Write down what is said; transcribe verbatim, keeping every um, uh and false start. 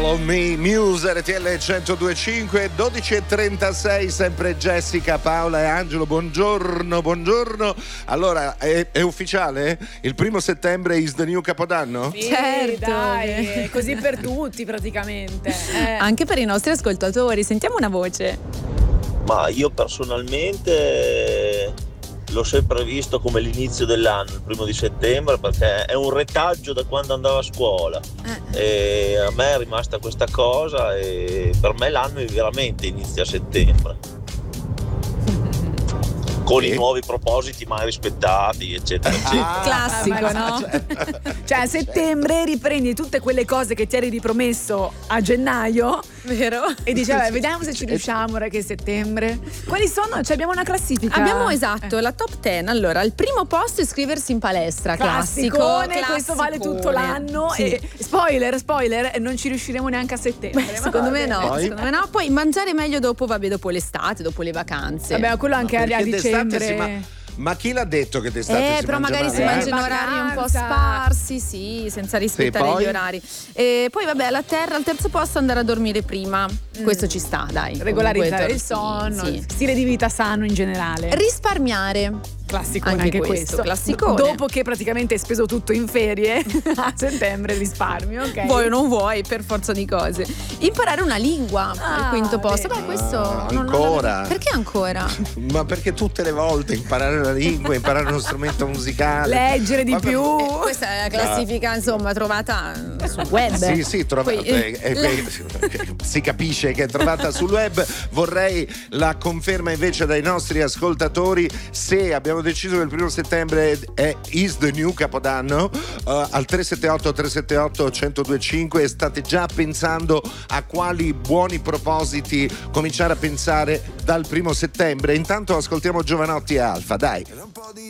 Follow Me, Muse, R T L centodue e cinque, dodici e trentasei, sempre Jessica, Paola e Angelo, buongiorno, buongiorno. Allora, è, è ufficiale? Il primo settembre is the new Capodanno? Sì, certo, dai, è così per tutti praticamente. Eh. Anche per i nostri ascoltatori, sentiamo una voce. Ma io personalmente l'ho sempre visto come l'inizio dell'anno, il primo di settembre, perché è un retaggio da quando andavo a scuola e a me è rimasta questa cosa e per me l'anno veramente inizia a settembre con i nuovi propositi mai rispettati, eccetera, eccetera. Classico, Ah, no? Cioè a settembre riprendi tutte quelle cose che ti eri ripromesso a gennaio, Vero? e dici vabbè, vediamo se ci riusciamo, ora che è settembre. Quali sono? Cioè abbiamo una classifica. Abbiamo esatto la top dieci. Allora, al primo posto iscriversi in palestra, classico. Classicone, questo vale tutto l'anno. Sì. E spoiler, spoiler, non ci riusciremo neanche a settembre. Beh, ma secondo va me bene. no, Poi? secondo me no. Poi mangiare meglio dopo, vabbè, dopo l'estate, dopo le vacanze. Vabbè, quello anche a Perché dicembre. d'estate si ma- Ma chi l'ha detto che d'estate Eh, si però mangia magari male, si eh? mangia in orari un po' Vacanza. sparsi, sì, senza rispettare poi? gli orari. E poi vabbè, alla terra, al terzo posto andare a dormire prima. Questo ci sta, dai. Regolarizzare Comunque, il sì, sonno, sì. stile di vita sano in generale. Risparmiare. Classico Anche anche, questo, questo. classicone. Dopo che praticamente hai speso tutto in ferie, a settembre risparmio, ok? Vuoi o non vuoi, per forza di cose. Imparare una lingua Ah, al quinto posto. bene. Beh, questo Ah, non- non ancora? l'avevo- Perché ancora? Ma perché tutte le volte imparare una lingua, imparare uno strumento musicale, Leggere di Vabbè, più. Eh, questa è la classifica, insomma, trovata sul web. Sì, sì, trova- Poi, eh, eh, eh, si capisce che è trovata sul web. Vorrei la conferma invece dai nostri ascoltatori se abbiamo deciso che il primo settembre è is the new Capodanno. Uh, al tre sette otto tre sette otto uno zero due cinque state già pensando a quali buoni propositi cominciare a pensare dal primo settembre. Intanto ascoltiamo Giovanotti e Alfa, dai.